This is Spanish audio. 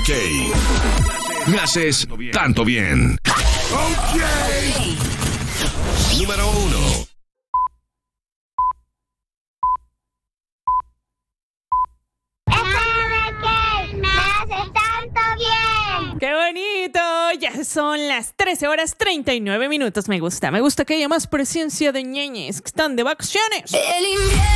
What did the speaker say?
OK. Me haces tanto bien. OK. Número 1. ¡Qué bonito! Ya son las 13:39. Me gusta que haya más presencia de ñeñes que están de vacaciones.